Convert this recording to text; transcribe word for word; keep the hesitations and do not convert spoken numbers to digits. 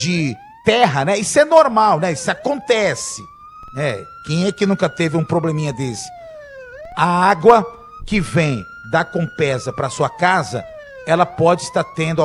de terra, né? Isso é normal, né? Isso acontece, né? Quem é que nunca teve um probleminha desse? A água que vem da Compesa para sua casa, ela pode estar tendo